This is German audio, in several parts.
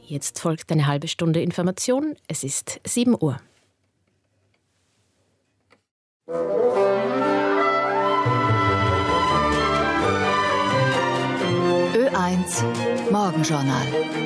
Jetzt folgt eine halbe Stunde Information. Es ist 7 Uhr. Ö1 Morgenjournal.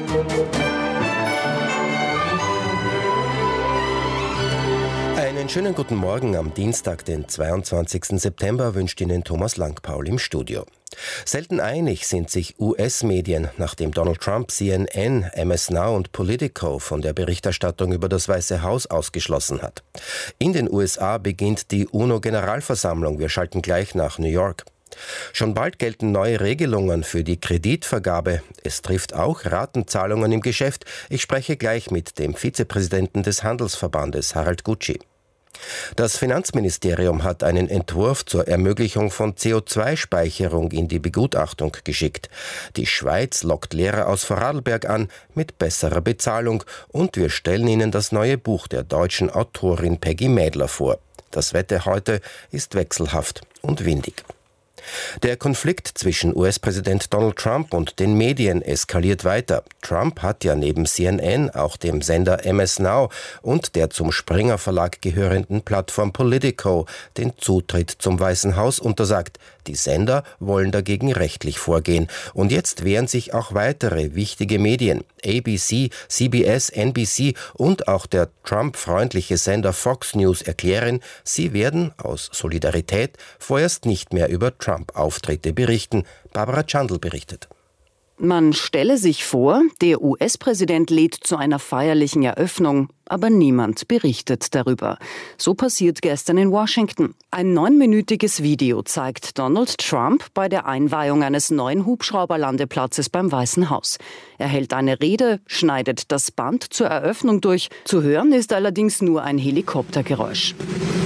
Einen schönen guten Morgen am Dienstag, den 22. September, wünscht Ihnen Thomas Langpaul im Studio. Selten einig sind sich US-Medien, nachdem Donald Trump CNN, MS Now und Politico von der Berichterstattung über das Weiße Haus ausgeschlossen hat. In den USA beginnt die UNO-Generalversammlung. Wir schalten gleich nach New York. Schon bald gelten neue Regelungen für die Kreditvergabe. Es trifft auch Ratenzahlungen im Geschäft. Ich spreche gleich mit dem Vizepräsidenten des Handelsverbandes, Harald Gutschi. Das Finanzministerium hat einen Entwurf zur Ermöglichung von CO2-Speicherung in die Begutachtung geschickt. Die Schweiz lockt Lehrer aus Vorarlberg an mit besserer Bezahlung und wir stellen Ihnen das neue Buch der deutschen Autorin Peggy Mädler vor. Das Wetter heute ist wechselhaft und windig. Der Konflikt zwischen US-Präsident Donald Trump und den Medien eskaliert weiter. Trump hat ja neben CNN auch dem Sender MS Now und der zum Springer Verlag gehörenden Plattform Politico den Zutritt zum Weißen Haus untersagt. Die Sender wollen dagegen rechtlich vorgehen. Und jetzt wehren sich auch weitere wichtige Medien. ABC, CBS, NBC und auch der Trump-freundliche Sender Fox News erklären, sie werden aus Solidarität vorerst nicht mehr über Trump-Auftritte berichten. Barbara Chandl berichtet. Man stelle sich vor, der US-Präsident lädt zu einer feierlichen Eröffnung, aber niemand berichtet darüber. So passiert gestern in Washington. Ein 9-minütiges Video zeigt Donald Trump bei der Einweihung eines neuen Hubschrauberlandeplatzes beim Weißen Haus. Er hält eine Rede, schneidet das Band zur Eröffnung durch. Zu hören ist allerdings nur ein Helikoptergeräusch.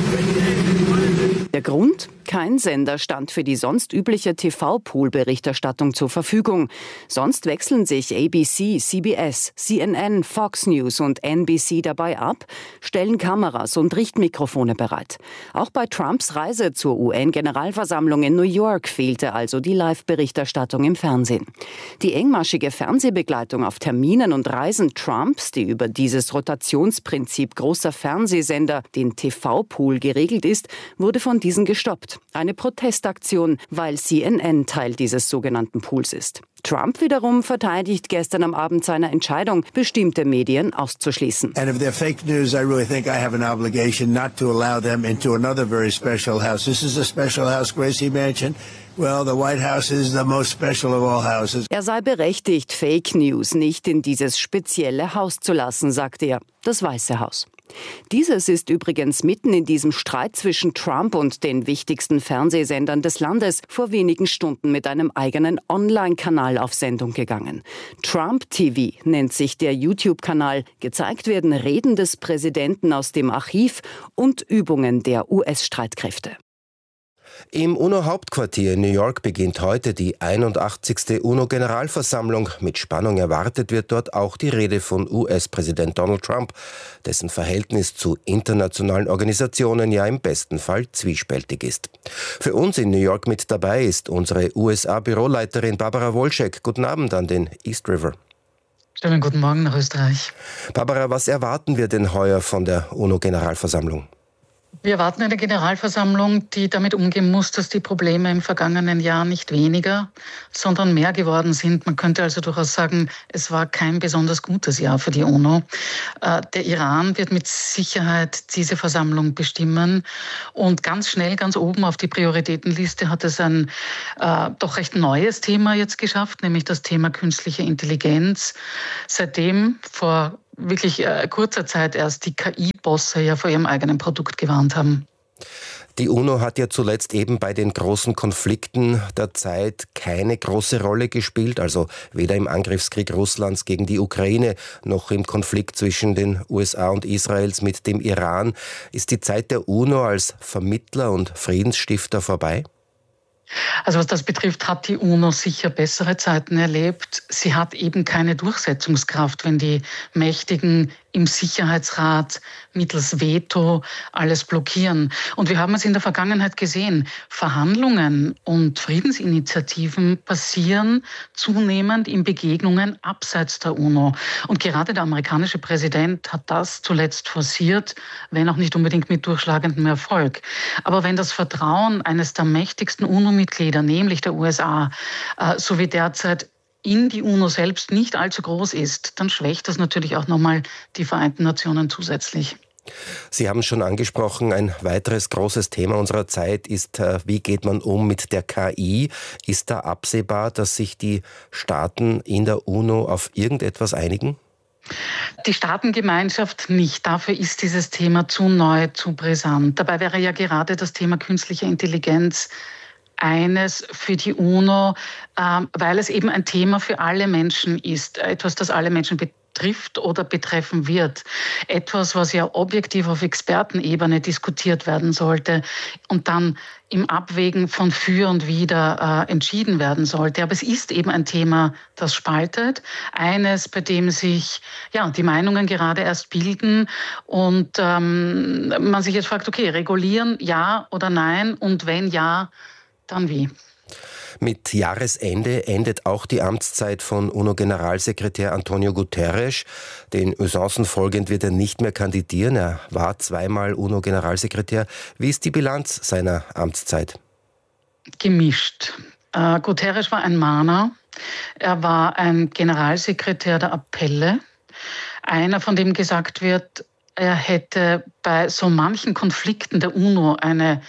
Der Grund? Kein Sender stand für die sonst übliche TV-Pool-Berichterstattung zur Verfügung. Sonst wechseln sich ABC, CBS, CNN, Fox News und NBC dabei ab, stellen Kameras und Richtmikrofone bereit. Auch bei Trumps Reise zur UN-Generalversammlung in New York fehlte also die Live-Berichterstattung im Fernsehen. Die engmaschige Fernsehbegleitung auf Terminen und Reisen Trumps, die über dieses Rotationsprinzip großer Fernsehsender, den TV-Pool, geregelt ist, wurde von diesen gestoppt. Eine Protestaktion, weil CNN Teil dieses sogenannten Pools ist. Trump wiederum verteidigt gestern am Abend seine Entscheidung, bestimmte Medien auszuschließen. And if they're fake news, I really think I have an obligation not to allow them into another very special house. This is a special house, Gracie Mansion. Well, the White House is the most special of all houses. Er sei berechtigt, Fake News nicht in dieses spezielle Haus zu lassen, sagt er, das Weiße Haus. Dieses ist übrigens mitten in diesem Streit zwischen Trump und den wichtigsten Fernsehsendern des Landes vor wenigen Stunden mit einem eigenen Online-Kanal auf Sendung gegangen. Trump TV nennt sich der YouTube-Kanal. Gezeigt werden Reden des Präsidenten aus dem Archiv und Übungen der US-Streitkräfte. Im UNO-Hauptquartier in New York beginnt heute die 81. UNO-Generalversammlung. Mit Spannung erwartet wird dort auch die Rede von US-Präsident Donald Trump, dessen Verhältnis zu internationalen Organisationen ja im besten Fall zwiespältig ist. Für uns in New York mit dabei ist unsere USA-Büroleiterin Barbara Wolschek. Guten Abend an den East River. Schönen guten Morgen nach Österreich. Barbara, was erwarten wir denn heuer von der UNO-Generalversammlung? Wir erwarten eine Generalversammlung, die damit umgehen muss, dass die Probleme im vergangenen Jahr nicht weniger, sondern mehr geworden sind. Man könnte also durchaus sagen, es war kein besonders gutes Jahr für die UNO. Der Iran wird mit Sicherheit diese Versammlung bestimmen. Und ganz schnell, ganz oben auf die Prioritätenliste hat es ein doch recht neues Thema jetzt geschafft, nämlich das Thema künstliche Intelligenz. Seitdem vor wirklich kurzer Zeit erst die KI-Bosse ja vor ihrem eigenen Produkt gewarnt haben. Die UNO hat ja zuletzt eben bei den großen Konflikten der Zeit keine große Rolle gespielt, also weder im Angriffskrieg Russlands gegen die Ukraine noch im Konflikt zwischen den USA und Israels mit dem Iran. Ist die Zeit der UNO als Vermittler und Friedensstifter vorbei? Also was das betrifft, hat die UNO sicher bessere Zeiten erlebt. Sie hat eben keine Durchsetzungskraft, wenn die mächtigen im Sicherheitsrat mittels Veto alles blockieren. Und wir haben es in der Vergangenheit gesehen. Verhandlungen und Friedensinitiativen passieren zunehmend in Begegnungen abseits der UNO. Und gerade der amerikanische Präsident hat das zuletzt forciert, wenn auch nicht unbedingt mit durchschlagendem Erfolg. Aber wenn das Vertrauen eines der mächtigsten UNO-Mitglieder, nämlich der USA, so wie derzeit in die UNO selbst nicht allzu groß ist, dann schwächt das natürlich auch nochmal die Vereinten Nationen zusätzlich. Sie haben es schon angesprochen, ein weiteres großes Thema unserer Zeit ist, wie geht man um mit der KI? Ist da absehbar, dass sich die Staaten in der UNO auf irgendetwas einigen? Die Staatengemeinschaft nicht. Dafür ist dieses Thema zu neu, zu brisant. Dabei wäre ja gerade das Thema künstliche Intelligenz eines für die UNO, weil es eben ein Thema für alle Menschen ist, etwas, das alle Menschen betrifft oder betreffen wird. Etwas, was ja objektiv auf Expertenebene diskutiert werden sollte und dann im Abwägen von für und wider entschieden werden sollte. Aber es ist eben ein Thema, das spaltet. Eines, bei dem sich die Meinungen gerade erst bilden und man sich jetzt fragt, okay, regulieren, ja oder nein? Und wenn ja, dann wie? Mit Jahresende endet auch die Amtszeit von UNO-Generalsekretär Antonio Guterres. Den Usancen folgend wird er nicht mehr kandidieren. Er war zweimal UNO-Generalsekretär. Wie ist die Bilanz seiner Amtszeit? Gemischt. Guterres war ein Mahner. Er war ein Generalsekretär der Appelle. Einer, von dem gesagt wird, er hätte bei so manchen Konflikten der UNO eine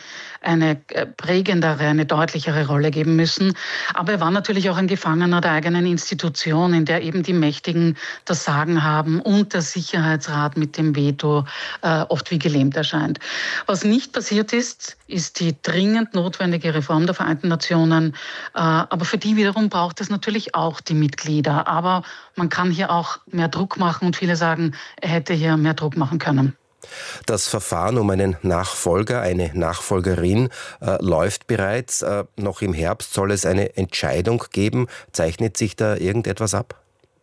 prägendere, eine deutlichere Rolle geben müssen. Aber er war natürlich auch ein Gefangener der eigenen Institution, in der eben die Mächtigen das Sagen haben und der Sicherheitsrat mit dem Veto oft wie gelähmt erscheint. Was nicht passiert ist, ist die dringend notwendige Reform der Vereinten Nationen. Aber für die wiederum braucht es natürlich auch die Mitglieder. Aber man kann hier auch mehr Druck machen und viele sagen, er hätte hier mehr Druck machen können. Das Verfahren um einen Nachfolger, eine Nachfolgerin läuft bereits. Noch im Herbst soll es eine Entscheidung geben. Zeichnet sich da irgendetwas ab?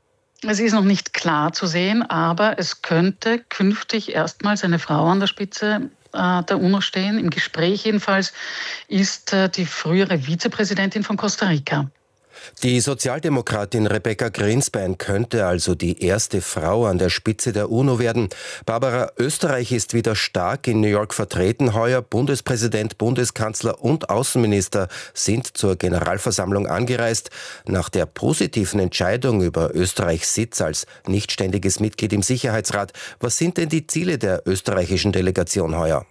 Es ist noch nicht klar zu sehen, aber es könnte künftig erstmals eine Frau an der Spitze der UNO stehen. Im Gespräch jedenfalls ist die frühere Vizepräsidentin von Costa Rica. Die Sozialdemokratin Rebecca Greenspan könnte also die erste Frau an der Spitze der UNO werden. Barbara, Österreich ist wieder stark in New York vertreten. Heuer Bundespräsident, Bundeskanzler und Außenminister sind zur Generalversammlung angereist. Nach der positiven Entscheidung über Österreichs Sitz als nichtständiges Mitglied im Sicherheitsrat, was sind denn die Ziele der österreichischen Delegation heuer?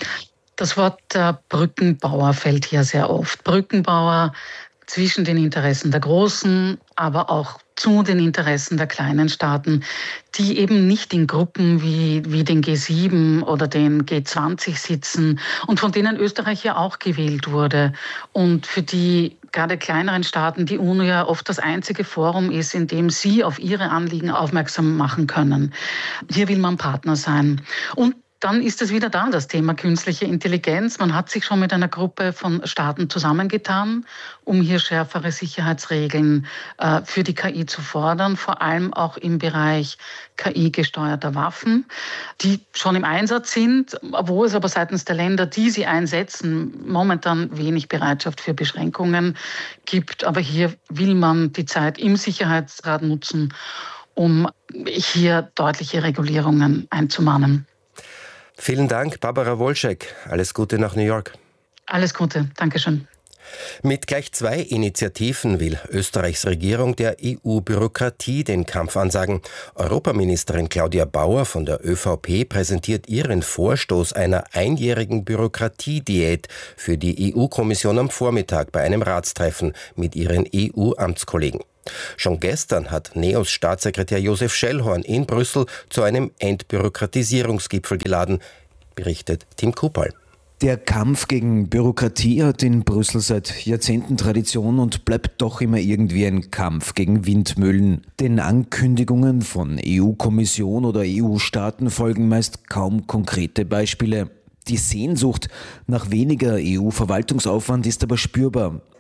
Das Wort Brückenbauer fällt hier sehr oft. Brückenbauer zwischen den Interessen der Großen, aber auch zu den Interessen der kleinen Staaten, die eben nicht in Gruppen wie den G7 oder den G20 sitzen und von denen Österreich ja auch gewählt wurde und für die gerade kleineren Staaten die UNO ja oft das einzige Forum ist, in dem sie auf ihre Anliegen aufmerksam machen können. Hier will man Partner sein. Und dann ist es wieder da, das Thema künstliche Intelligenz. Man hat sich schon mit einer Gruppe von Staaten zusammengetan, um hier schärfere Sicherheitsregeln für die KI zu fordern, vor allem auch im Bereich KI-gesteuerter Waffen, die schon im Einsatz sind, wo es aber seitens der Länder, die sie einsetzen, momentan wenig Bereitschaft für Beschränkungen gibt. Aber hier will man die Zeit im Sicherheitsrat nutzen, um hier deutliche Regulierungen einzumahnen. Vielen Dank, Barbara Wolschek. Alles Gute nach New York. Alles Gute, Dankeschön. Mit gleich 2 Initiativen will Österreichs Regierung der EU-Bürokratie den Kampf ansagen. Europaministerin Claudia Bauer von der ÖVP präsentiert ihren Vorstoß einer einjährigen Bürokratiediät für die EU-Kommission am Vormittag bei einem Ratstreffen mit ihren EU-Amtskollegen. Schon gestern hat NEOS Staatssekretär Josef Schellhorn in Brüssel zu einem Entbürokratisierungsgipfel geladen, berichtet Tim Kupal. Der Kampf gegen Bürokratie hat in Brüssel seit Jahrzehnten Tradition und bleibt doch immer irgendwie ein Kampf gegen Windmühlen. Den Ankündigungen von EU-Kommission oder EU-Staaten folgen meist kaum konkrete Beispiele. Die Sehnsucht nach weniger EU-Verwaltungsaufwand ist aber spürbar.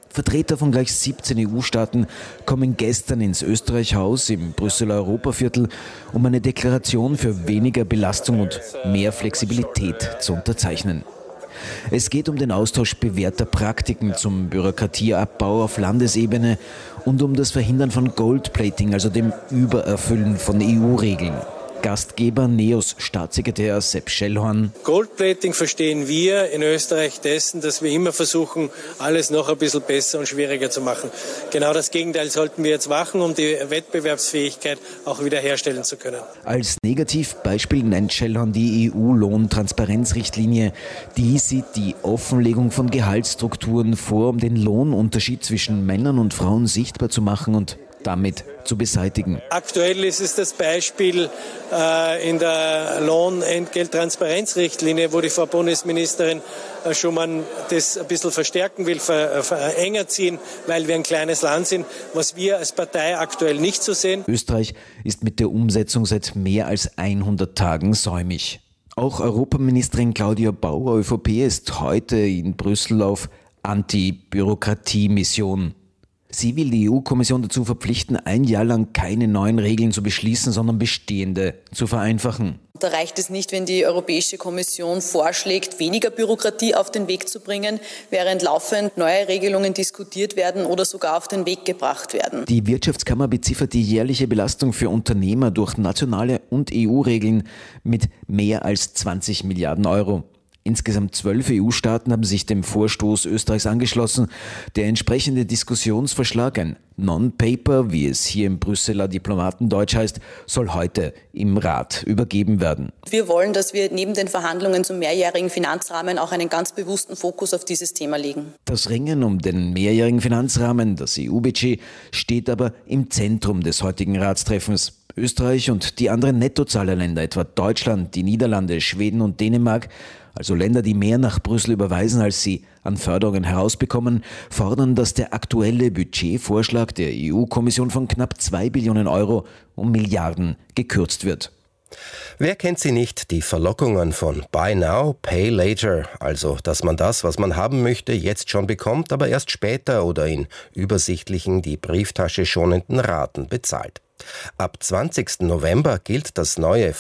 Vertreter von gleich 17 EU-Staaten kommen gestern ins Österreich-Haus im Brüsseler Europaviertel, um eine Deklaration für weniger Belastung und mehr Flexibilität zu unterzeichnen. Es geht um den Austausch bewährter Praktiken zum Bürokratieabbau auf Landesebene und um das Verhindern von Goldplating, also dem Übererfüllen von EU-Regeln. Gastgeber NEOS Staatssekretär Sepp Schellhorn. Goldplating verstehen wir in Österreich dessen, dass wir immer versuchen, alles noch ein bisschen besser und schwieriger zu machen. Genau das Gegenteil sollten wir jetzt machen, um die Wettbewerbsfähigkeit auch wiederherstellen zu können. Als Negativbeispiel nennt Schellhorn die EU-Lohntransparenzrichtlinie. Die sieht die Offenlegung von Gehaltsstrukturen vor, um den Lohnunterschied zwischen Männern und Frauen sichtbar zu machen und damit zu beseitigen. Aktuell ist es das Beispiel in der Lohnentgelttransparenzrichtlinie, wo die Frau Bundesministerin Schumann das ein bisschen verstärken will, enger ziehen, weil wir ein kleines Land sind, was wir als Partei aktuell nicht so sehen. Österreich ist mit der Umsetzung seit mehr als 100 Tagen säumig. Auch Europaministerin Claudia Bauer, ÖVP, ist heute in Brüssel auf Anti-Bürokratie-Mission. Sie will die EU-Kommission dazu verpflichten, ein Jahr lang keine neuen Regeln zu beschließen, sondern bestehende zu vereinfachen. Da reicht es nicht, wenn die Europäische Kommission vorschlägt, weniger Bürokratie auf den Weg zu bringen, während laufend neue Regelungen diskutiert werden oder sogar auf den Weg gebracht werden. Die Wirtschaftskammer beziffert die jährliche Belastung für Unternehmer durch nationale und EU-Regeln mit mehr als 20 Milliarden Euro. Insgesamt 12 EU-Staaten haben sich dem Vorstoß Österreichs angeschlossen. Der entsprechende Diskussionsvorschlag, ein Non-Paper, wie es hier im Brüsseler Diplomatendeutsch heißt, soll heute im Rat übergeben werden. Wir wollen, dass wir neben den Verhandlungen zum mehrjährigen Finanzrahmen auch einen ganz bewussten Fokus auf dieses Thema legen. Das Ringen um den mehrjährigen Finanzrahmen, das EU-Budget, steht aber im Zentrum des heutigen Ratstreffens. Österreich und die anderen Nettozahlerländer, etwa Deutschland, die Niederlande, Schweden und Dänemark, also Länder, die mehr nach Brüssel überweisen, als sie an Förderungen herausbekommen, fordern, dass der aktuelle Budgetvorschlag der EU-Kommission von knapp 2 Billionen Euro um Milliarden gekürzt wird. Wer kennt sie nicht, die Verlockungen von Buy Now, Pay Later, also dass man das, was man haben möchte, jetzt schon bekommt, aber erst später oder in übersichtlichen, die Brieftasche schonenden Raten bezahlt. Ab 20. November gilt das neue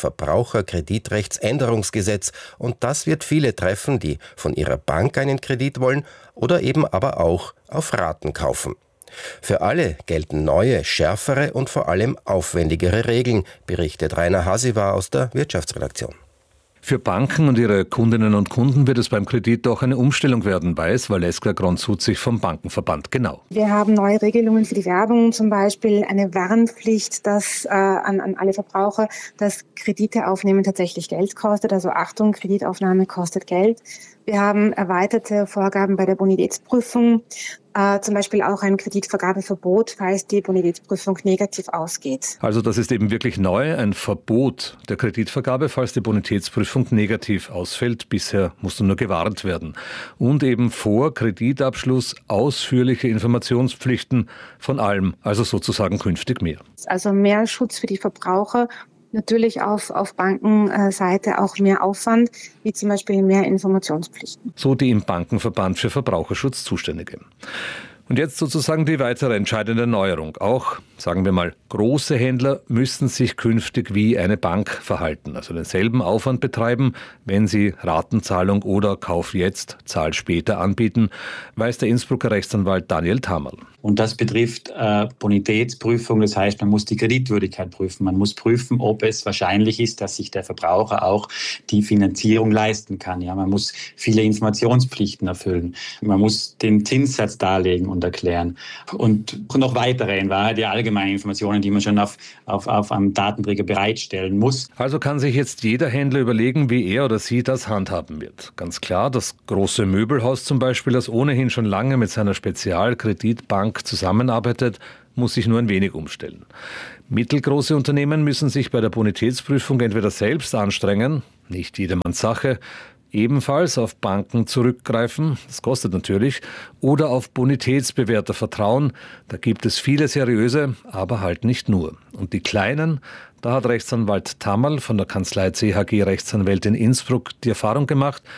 Verbraucherkreditrechtsänderungsgesetz und das wird viele treffen, die von ihrer Bank einen Kredit wollen oder eben aber auch auf Raten kaufen. Für alle gelten neue, schärfere und vor allem aufwendigere Regeln, berichtet Rainer Hasivar aus der Wirtschaftsredaktion. Für Banken und ihre Kundinnen und Kunden wird es beim Kredit auch eine Umstellung werden, weiß Valeska Gronsuzig vom Bankenverband genau. Wir haben neue Regelungen für die Werbung, zum Beispiel eine Warnpflicht, dass an alle Verbraucher, dass Kredite aufnehmen tatsächlich Geld kostet. Also Achtung, Kreditaufnahme kostet Geld. Wir haben erweiterte Vorgaben bei der Bonitätsprüfung, zum Beispiel auch ein Kreditvergabeverbot, falls die Bonitätsprüfung negativ ausgeht. Also das ist eben wirklich neu, ein Verbot der Kreditvergabe, falls die Bonitätsprüfung negativ ausfällt. Bisher musste nur gewarnt werden. Und eben vor Kreditabschluss ausführliche Informationspflichten von allem, also sozusagen künftig mehr. Also mehr Schutz für die Verbraucher. Natürlich auf Bankenseite auch mehr Aufwand, wie zum Beispiel mehr Informationspflichten. So die im Bankenverband für Verbraucherschutz Zuständige. Und jetzt sozusagen die weitere entscheidende Neuerung. Auch, sagen wir mal, große Händler müssen sich künftig wie eine Bank verhalten, also denselben Aufwand betreiben, wenn sie Ratenzahlung oder Kauf jetzt, Zahl später anbieten, weiß der Innsbrucker Rechtsanwalt Daniel Thamerl. Und das betrifft Bonitätsprüfung, das heißt, man muss die Kreditwürdigkeit prüfen. Man muss prüfen, ob es wahrscheinlich ist, dass sich der Verbraucher auch die Finanzierung leisten kann. Ja, man muss viele Informationspflichten erfüllen. Man muss den Zinssatz darlegen und erklären. Und noch weitere, in Wahrheit die allgemeinen Informationen, die man schon auf einem Datenträger bereitstellen muss. Also kann sich jetzt jeder Händler überlegen, wie er oder sie das handhaben wird. Ganz klar, das große Möbelhaus zum Beispiel, das ohnehin schon lange mit seiner Spezialkreditbank zusammenarbeitet, muss sich nur ein wenig umstellen. Mittelgroße Unternehmen müssen sich bei der Bonitätsprüfung entweder selbst anstrengen, nicht jedermanns Sache, ebenfalls auf Banken zurückgreifen, das kostet natürlich, oder auf Bonitätsbewerter vertrauen. Da gibt es viele seriöse, aber halt nicht nur. Und die Kleinen, da hat Rechtsanwalt Thamerl von der Kanzlei CHG Rechtsanwältin Innsbruck die Erfahrung gemacht,